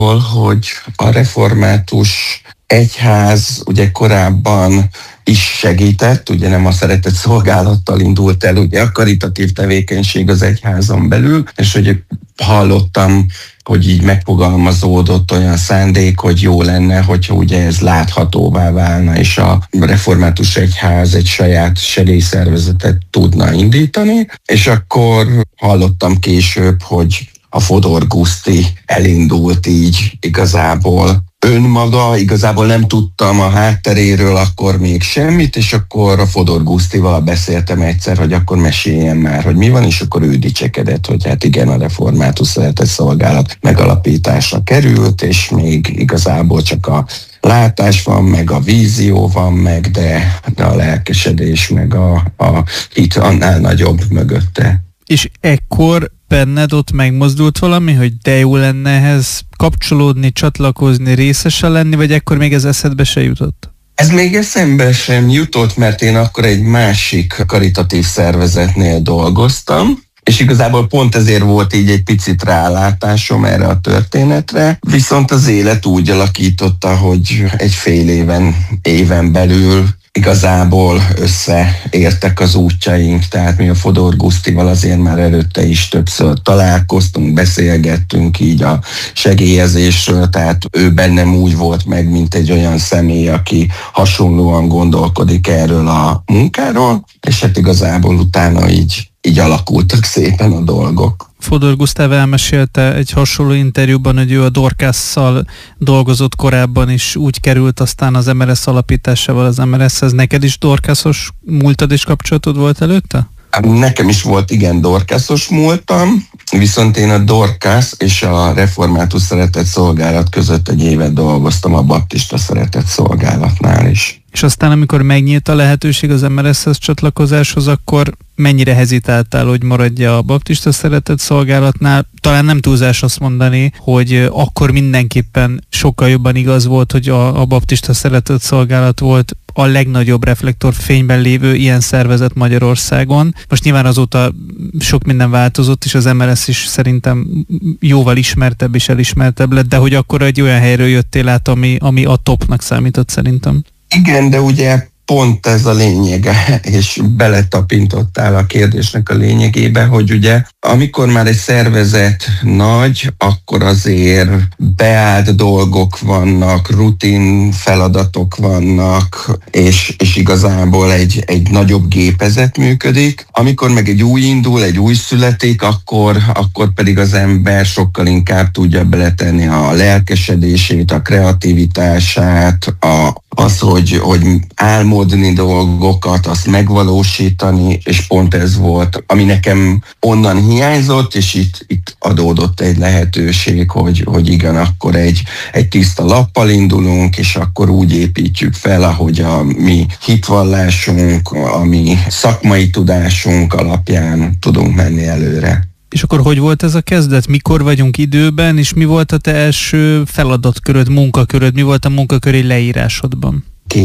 hogy a református egyház ugye korábban is segített, ugye nem a szeretett szolgálattal indult el, ugye a karitatív tevékenység az egyházon belül, és hogy hallottam, hogy így megfogalmazódott olyan szándék, hogy jó lenne, hogyha ugye ez láthatóvá válna, és a református egyház egy saját segélyszervezetet tudna indítani, és akkor hallottam később, hogy a Fodor Guszti elindult így igazából önmaga, igazából nem tudtam a hátteréről akkor még semmit, és akkor a Fodor Gusztival beszéltem egyszer, hogy akkor meséljen már, hogy mi van, és akkor ő dicsekedett, hogy hát igen, a református szeretett szolgálat megalapításra került, és még igazából csak a látás van, meg a vízió van, meg de a lelkesedés, meg a hit annál nagyobb mögötte. És ekkor benned ott megmozdult valami, hogy de jó lenne ehhez kapcsolódni, csatlakozni, részese lenni, vagy ekkor még ez eszedbe se jutott? Ez még eszembe sem jutott, mert én akkor egy másik karitatív szervezetnél dolgoztam, és igazából pont ezért volt így egy picit rálátásom erre a történetre, viszont az élet úgy alakította, hogy egy fél éven belül igazából összeértek az útjaink, tehát mi a Fodor Gusztival azért már előtte is többször találkoztunk, beszélgettünk így a segélyezésről, tehát ő bennem úgy volt meg, mint egy olyan személy, aki hasonlóan gondolkodik erről a munkáról, és hát igazából utána így alakultak szépen a dolgok. Fodor Gusztáv elmesélte egy hasonló interjúban, hogy ő a Dorcasszal dolgozott korábban, és úgy került aztán az MRS alapításával az MRS-hez. Neked is Dorcassos múltad és kapcsolatod volt előtte? Nekem is volt, igen, Dorcassos múltam, viszont én a Dorcas és a református szeretett szolgálat között egy évet dolgoztam a baptista szeretett szolgálatnál is. És aztán, amikor megnyílt a lehetőség az MRS-hez csatlakozáshoz, akkor mennyire hezitáltál, hogy maradja a baptista szeretett szolgálatnál? Talán nem túlzás azt mondani, hogy akkor mindenképpen sokkal jobban igaz volt, hogy a baptista szeretett szolgálat volt a legnagyobb reflektorfényben lévő ilyen szervezet Magyarországon. Most nyilván azóta sok minden változott, és az MRS is szerintem jóval ismertebb és elismertebb lett, de hogy akkor egy olyan helyről jöttél át, ami a topnak számított szerintem. Igen, de ugye pont ez a lényege, és beletapintottál a kérdésnek a lényegébe, hogy ugye amikor már egy szervezet nagy, akkor azért beállt dolgok vannak, rutin feladatok vannak, és igazából egy nagyobb gépezet működik. Amikor meg egy új indul, egy új születik, akkor pedig az ember sokkal inkább tudja beletenni a lelkesedését, a kreativitását, az, hogy álmodni dolgokat, azt megvalósítani, és pont ez volt, ami nekem onnan hiányzott, és itt adódott egy lehetőség, hogy igen, akkor egy tiszta lappal indulunk, és akkor úgy építjük fel, ahogy a mi hitvallásunk, a mi szakmai tudásunk alapján tudunk menni előre. És akkor hogy volt ez a kezdet? Mikor vagyunk időben, és mi volt a te első feladatköröd, munkaköröd, mi volt a munkaköri leírásodban?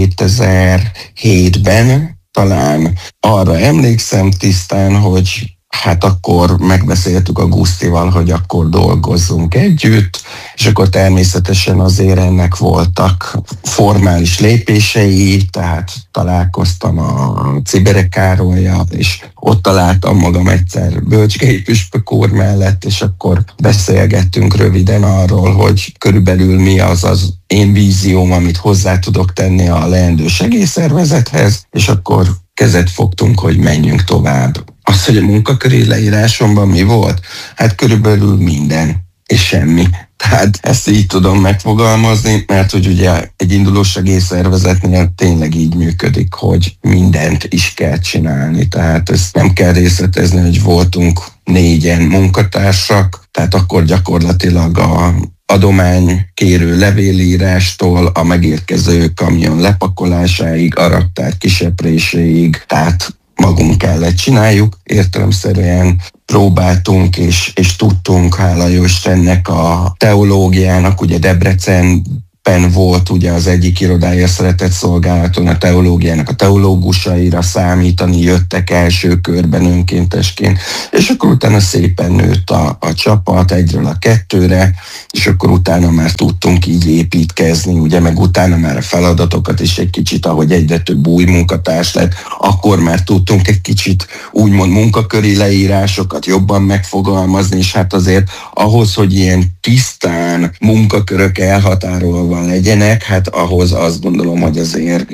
2007-ben talán arra emlékszem tisztán, hogy hát akkor megbeszéltük a Gusztival, hogy akkor dolgozzunk együtt, és akkor természetesen azért ennek voltak formális lépései, tehát találkoztam a Cibere Károlyjal, és ott találtam magam egyszer Bölcsgei püspök úr mellett, és akkor beszélgettünk röviden arról, hogy körülbelül mi az én vízióm, amit hozzá tudok tenni a leendő segélyszervezethez, és akkor kezet fogtunk, hogy menjünk tovább. Az, hogy a munkaköri leírásomban mi volt? Hát körülbelül minden, és semmi. Tehát ezt így tudom megfogalmazni, mert hogy ugye egy induló segélyszervezetnél tényleg így működik, hogy mindent is kell csinálni. Tehát ezt nem kell részletezni, hogy voltunk 4 munkatársak, tehát akkor gyakorlatilag a adománykérő levélírástól a megérkező kamion lepakolásáig, a raktár kisepréséig, tehát magunk kellett csináljuk, értelemszerűen próbáltunk és tudtunk, hála jó Istennek, a teológiának, ugye Debrecen éppen volt ugye az egyik irodája szeretett szolgálaton a teológiának a teológusaira számítani, jöttek első körben önkéntesként, és akkor utána szépen nőtt a csapat egyről a kettőre, és akkor utána már tudtunk így építkezni, ugye, meg utána már a feladatokat is egy kicsit, ahogy egyre több új munkatárs lett, akkor már tudtunk egy kicsit úgymond munkaköri leírásokat jobban megfogalmazni, és hát azért ahhoz, hogy ilyen tisztán munkakörök elhatárolva legyenek, hát ahhoz azt gondolom, hogy azért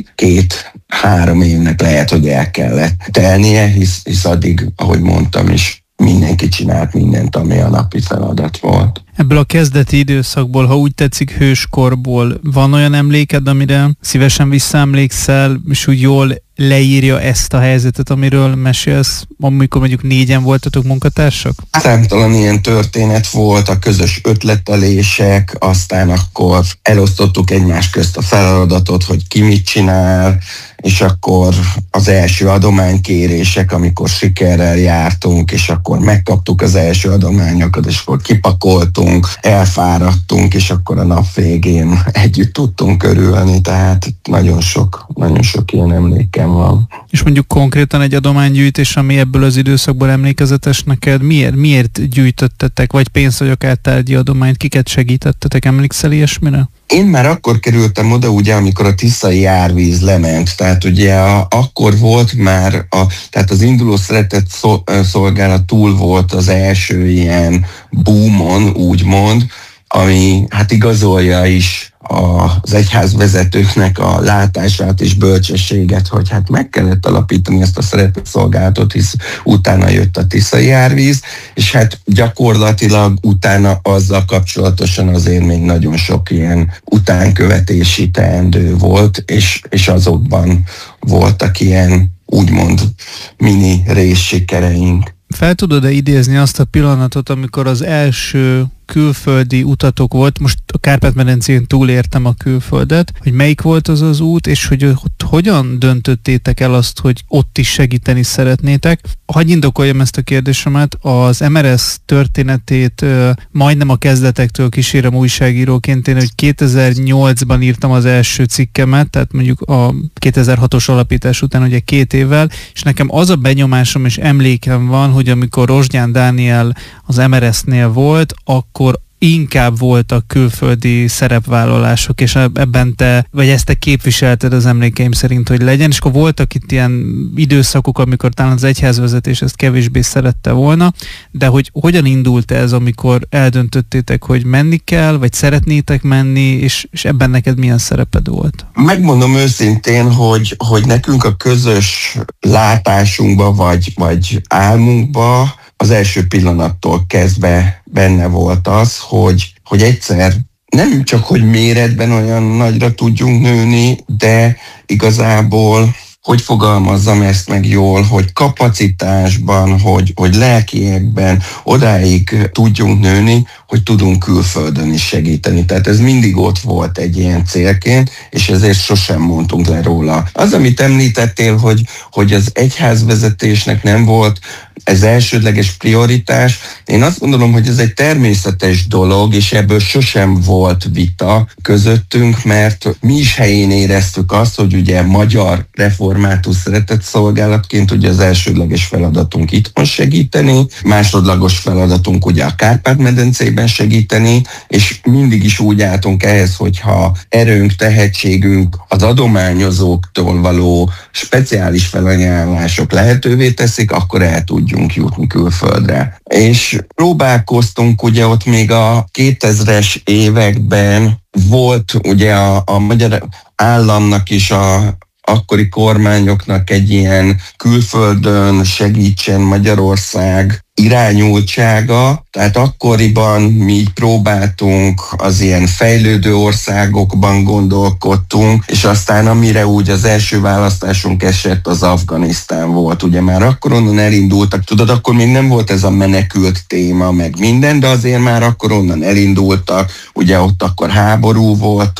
2-3 évnek lehet, hogy el kellett telnie, hisz addig, ahogy mondtam is, mindenki csinált mindent, ami a napi feladat volt. Ebből a kezdeti időszakból, ha úgy tetszik, hőskorból van olyan emléked, amire szívesen visszaemlékszel, és úgy jól leírja ezt a helyzetet, amiről mesélsz, amikor mondjuk 4-en voltatok munkatársak? Számtalan ilyen történet volt, a közös ötletelések, aztán akkor elosztottuk egymás közt a feladatot, hogy ki mit csinál, és akkor az első adománykérések, amikor sikerrel jártunk, és akkor megkaptuk az első adományokat, és akkor kipakoltunk, elfáradtunk, és akkor a nap végén együtt tudtunk örülni, tehát nagyon sok ilyen emlékem van. És mondjuk konkrétan egy adománygyűjtés, ami ebből az időszakból emlékezetes neked, miért gyűjtöttetek, vagy pénzt, vagy akár tárgyi adományt, kiket segítettetek, emlékszel ilyesmire? Én már akkor kerültem oda, ugye, amikor a tiszai árvíz lement, tehát ugye akkor volt már, tehát az induló szeretett szolgálat túl volt az első ilyen boomon, úgymond, ami hát igazolja is az egyházvezetőknek a látását és bölcsességet, hogy hát meg kellett alapítani ezt a szeretett szolgálatot, hisz utána jött a tiszai árvíz, és hát gyakorlatilag utána azzal kapcsolatosan azért még nagyon sok ilyen utánkövetési teendő volt, és azokban voltak ilyen úgymond mini részsikereink. Fel tudod-e idézni azt a pillanatot, amikor az első külföldi utatok volt, most a Kárpát-medencén túlértem a külföldet, hogy melyik volt az az út, és hogy hogyan döntöttétek el azt, hogy ott is segíteni szeretnétek? Hadd indokoljam ezt a kérdésemet, az MRS történetét majdnem a kezdetektől kísérem újságíróként, én, hogy 2008-ban írtam az első cikkemet, tehát mondjuk a 2006-os alapítás után ugye 2 évvel, és nekem az a benyomásom és emlékem van, hogy amikor Rozsgyán Dániel az MRS-nél volt, akkor inkább voltak külföldi szerepvállalások, és ebben ezt te képviselted az emlékeim szerint, hogy legyen, és akkor voltak itt ilyen időszakok, amikor talán az egyházvezetés ezt kevésbé szerette volna, de hogy hogyan indult ez, amikor eldöntöttétek, hogy menni kell, vagy szeretnétek menni, és ebben neked milyen szereped volt? Megmondom őszintén, hogy nekünk a közös látásunkba, vagy álmunkba az első pillanattól kezdve benne volt az, hogy egyszer nem csak, hogy méretben olyan nagyra tudjunk nőni, de igazából, hogy fogalmazzam ezt meg jól, hogy kapacitásban, hogy lelkiekben odáig tudjunk nőni, hogy tudunk külföldön is segíteni. Tehát ez mindig ott volt egy ilyen célként, és ezért sosem mondtunk le róla. Az, amit említettél, hogy az egyházvezetésnek nem volt ez elsődleges prioritás, én azt gondolom, hogy ez egy természetes dolog, és ebből sosem volt vita közöttünk, mert mi is helyén éreztük azt, hogy ugye magyar református szeretett szolgálatként ugye az elsődleges feladatunk itthon segíteni, másodlagos feladatunk ugye a Kárpát-medencében segíteni, és mindig is úgy álltunk ehhez, hogyha erőnk, tehetségünk az adományozóktól való speciális felajánlások lehetővé teszik, akkor el tudjunk jutni külföldre. És próbálkoztunk ugye ott még a 2000-es években, volt ugye a magyar államnak is a akkori kormányoknak egy ilyen külföldön segítsen Magyarország irányultsága, tehát akkoriban mi így próbáltunk, az ilyen fejlődő országokban gondolkodtunk, és aztán amire úgy az első választásunk esett, az Afganisztán volt. Ugye már akkor onnan elindultak, tudod, akkor még nem volt ez a menekült téma, meg minden, de azért már akkor onnan elindultak, ugye ott akkor háború volt,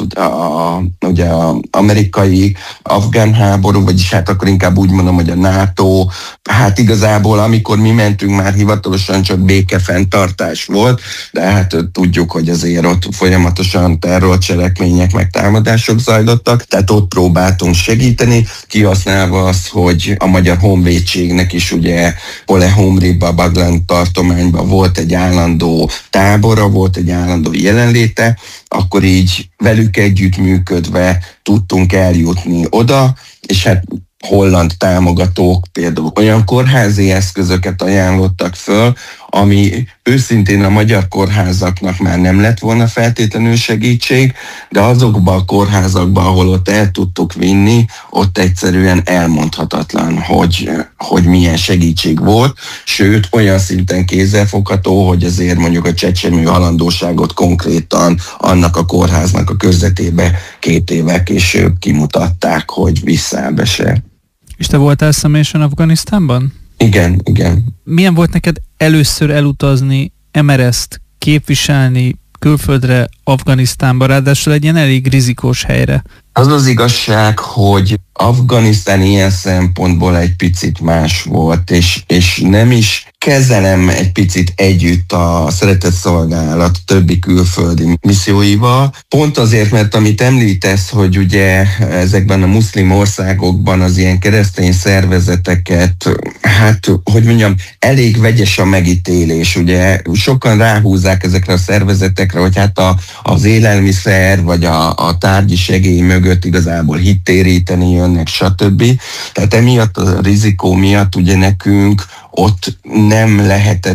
ugye az amerikai-afgán háború, vagyis hát akkor inkább úgy mondom, hogy a NATO, hát igazából amikor mi mentünk már hivatalosan csak békefenntartás volt, de hát tudjuk, hogy azért ott folyamatosan terrorcselekmények meg támadások zajlottak, tehát ott próbáltunk segíteni, kihasználva azt, hogy a Magyar Honvédségnek is ugye Polehomriba, Baglan tartományban volt egy állandó tábora, volt egy állandó jelenléte, akkor így velük együttműködve tudtunk eljutni oda, és hát holland támogatók például olyan kórházi eszközöket ajánlottak föl, ami őszintén a magyar kórházaknak már nem lett volna feltétlenül segítség, de azokban a kórházakban, ahol ott el tudtuk vinni, ott egyszerűen elmondhatatlan, hogy milyen segítség volt, sőt olyan szinten kézzelfogható, hogy azért mondjuk a csecsemő halandóságot konkrétan annak a kórháznak a körzetébe 2 évvel később kimutatták, hogy visszábesett. És te voltál személyesen Afganisztánban? Igen. Milyen volt neked először elutazni, MRS-t képviselni külföldre, Afganisztánba, ráadásul egy ilyen elég rizikós helyre? Az az igazság, hogy Afganisztán ilyen szempontból egy picit más volt, és nem is kezelem egy picit együtt a Szeretett Szolgálat többi külföldi misszióival. Pont azért, mert amit említesz, hogy ugye ezekben a muszlim országokban az ilyen keresztény szervezeteket, hát, hogy mondjam, elég vegyes a megítélés. Ugye sokan ráhúzzák ezekre a szervezetekre, hogy hát az élelmiszer vagy a tárgyi segély mögött igazából hittéríteni jönnek, stb. Tehát emiatt a rizikó miatt ugye nekünk ott nem lehetett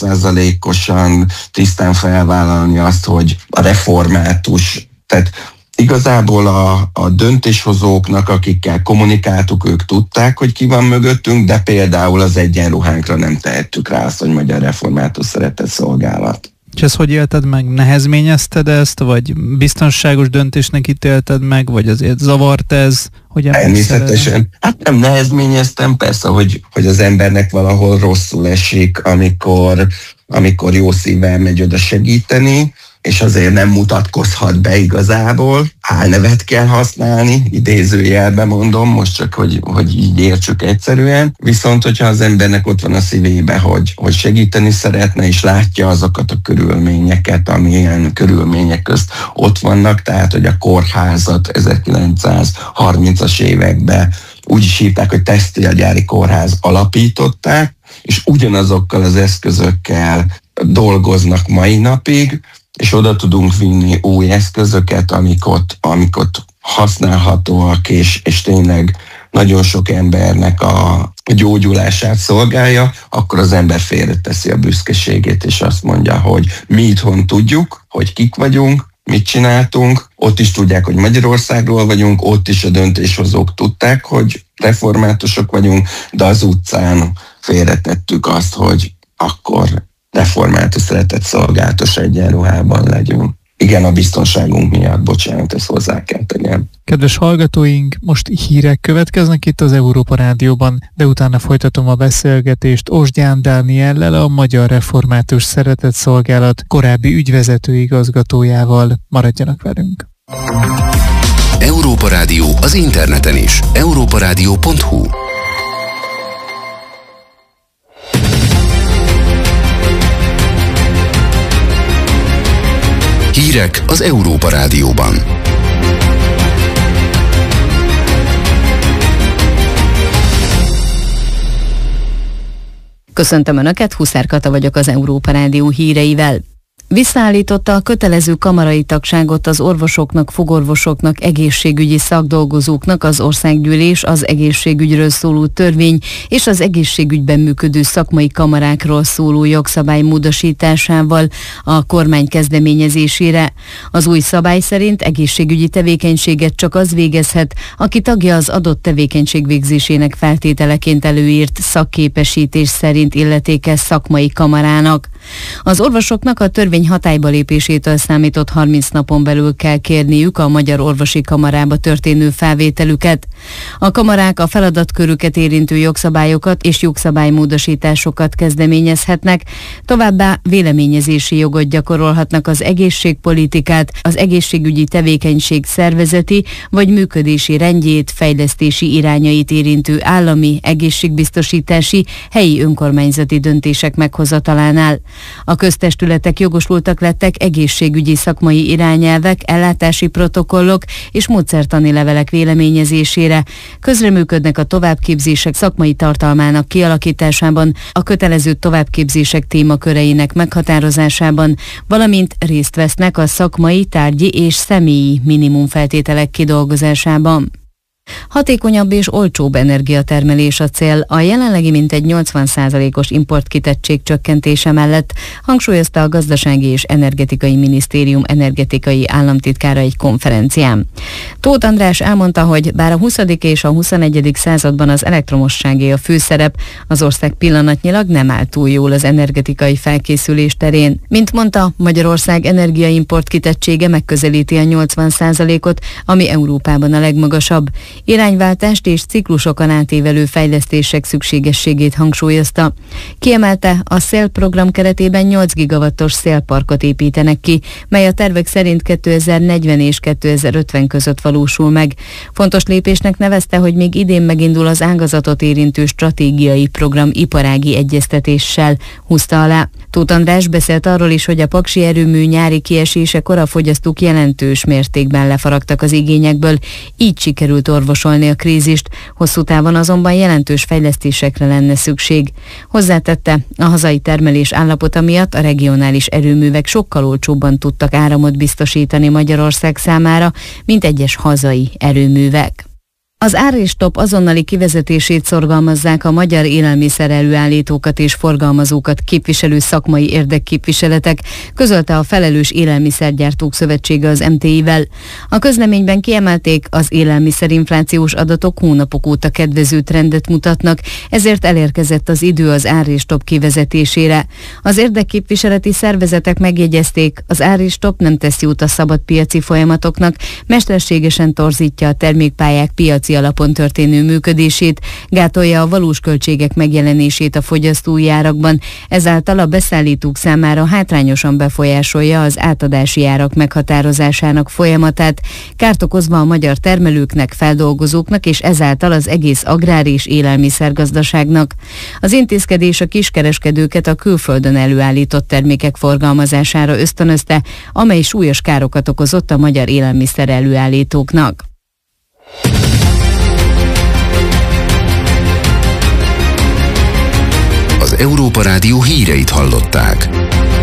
100%-osan tisztán felvállalni azt, hogy a református, tehát igazából a döntéshozóknak, akikkel kommunikáltuk, ők tudták, hogy ki van mögöttünk, de például az egyenruhánkra nem tehettük rá azt, hogy Magyar Református Szeretett Szolgálat. És ezt hogy élted meg? Nehezményezted ezt, vagy biztonságos döntésnek ítélted meg, vagy azért zavart ez? Természetesen. Hát nem nehezményeztem, persze, hogy az embernek valahol rosszul esik, amikor jó szívvel megy oda segíteni, és azért nem mutatkozhat be igazából. Álnevet kell használni, idézőjelben mondom, most csak, hogy így értsük egyszerűen. Viszont, hogyha az embernek ott van a szívébe, hogy segíteni szeretne, és látja azokat a körülményeket, amilyen körülmények közt ott vannak, tehát, hogy a kórházat 1930-as években úgy is hívták, hogy textilgyári kórház alapították, és ugyanazokkal az eszközökkel dolgoznak mai napig, és oda tudunk vinni új eszközöket, amik ott használhatóak, és tényleg nagyon sok embernek a gyógyulását szolgálja, akkor az ember félreteszi a büszkeségét, és azt mondja, hogy mi itthon tudjuk, hogy kik vagyunk, mit csináltunk, ott is tudják, hogy Magyarországról vagyunk, ott is a döntéshozók tudták, hogy reformátusok vagyunk, de az utcán félretettük azt, hogy akkor Református Szeretett Szolgálatos egyenruhában legyünk. Igen, a biztonságunk miatt, bocsánat, ezt hozzá kell tegyem. Kedves hallgatóink, most hírek következnek itt az Európa Rádióban, de utána folytatom a beszélgetést Osgyán Dániellel, a Magyar Református Szeretett Szolgálat korábbi ügyvezető igazgatójával. Maradjanak velünk! Európa Rádió az interneten is. europaradio.hu. Hírek az Európa Rádióban. Köszöntöm Önöket, Huszár Kata vagyok az Európa Rádió híreivel. Visszaállította a kötelező kamarai tagságot az orvosoknak, fogorvosoknak, egészségügyi szakdolgozóknak az országgyűlés, az egészségügyről szóló törvény és az egészségügyben működő szakmai kamarákról szóló jogszabály módosításával a kormány kezdeményezésére. Az új szabály szerint egészségügyi tevékenységet csak az végezhet, aki tagja az adott tevékenység végzésének feltételeként előírt szakképesítés szerint illetékes szakmai kamarának. Az orvosoknak a törvény törvény hatályba lépésétől számított 30 napon belül kell kérniük a Magyar Orvosi Kamarába történő felvételüket. A kamarák a feladatkörüket érintő jogszabályokat és jogszabálymódosításokat kezdeményezhetnek, továbbá véleményezési jogot gyakorolhatnak az egészségpolitikát, az egészségügyi tevékenység szervezeti vagy működési rendjét, fejlesztési irányait érintő állami, egészségbiztosítási, helyi önkormányzati döntések meghozatalánál. A köztestületek jogosultak lettek egészségügyi szakmai irányelvek, ellátási protokollok és módszertani levelek véleményezésére. Közreműködnek a továbbképzések szakmai tartalmának kialakításában, a kötelező továbbképzések témaköreinek meghatározásában, valamint részt vesznek a szakmai, tárgyi és személyi minimumfeltételek kidolgozásában. Hatékonyabb és olcsóbb energiatermelés a cél a jelenlegi mintegy 80%-os importkitettség csökkentése mellett, hangsúlyozta a Gazdasági és Energetikai Minisztérium energetikai államtitkára egy konferencián. Tóth András elmondta, hogy bár a 20. és a 21. században az elektromosságé a főszerep, az ország pillanatnyilag nem áll túl jól az energetikai felkészülés terén. Mint mondta, Magyarország energiaimport kitettsége megközelíti a 80%-ot, ami Európában a legmagasabb. Irányváltást és ciklusokon átívelő fejlesztések szükségességét hangsúlyozta. Kiemelte, a szélprogram keretében 8 gigawattos szélparkot építenek ki, mely a tervek szerint 2040 és 2050 között valósul meg. Fontos lépésnek nevezte, hogy még idén megindul az ágazatot érintő stratégiai program iparági egyeztetéssel, húzta alá. Tóth András beszélt arról is, hogy a paksi erőmű nyári kiesésekor a fogyasztók jelentős mértékben lefaragtak az igényekből, így sikerült orvosolni a krízist, hosszú távon azonban jelentős fejlesztésekre lenne szükség. Hozzátette, a hazai termelés állapota miatt a regionális erőművek sokkal olcsóbban tudtak áramot biztosítani Magyarország számára, mint egyes hazai erőművek. Az árrésstop azonnali kivezetését szorgalmazzák a magyar élelmiszer előállítókat és forgalmazókat képviselő szakmai érdekképviseletek, közölte a Felelős Élelmiszergyártók Szövetsége az MTI-vel. A közleményben kiemelték, az élelmiszerinflációs adatok hónapok óta kedvező trendet mutatnak, ezért elérkezett az idő az árrésstop kivezetésére. Az érdekképviseleti szervezetek megjegyezték, az árrésstop nem tesz jót a szabad piaci folyamatoknak, mesterségesen torzítja a termékpályák piaci alapon történő működését, gátolja a valós költségek megjelenését a fogyasztói árakban, ezáltal a beszállítók számára hátrányosan befolyásolja az átadási árak meghatározásának folyamatát, kárt okozva a magyar termelőknek, feldolgozóknak és ezáltal az egész agrár- és élelmiszergazdaságnak. Az intézkedés a kiskereskedőket a külföldön előállított termékek forgalmazására ösztönözte, amely súlyos károkat okozott a magyar élelmiszer előállítóknak. Az Európa Rádió híreit hallották.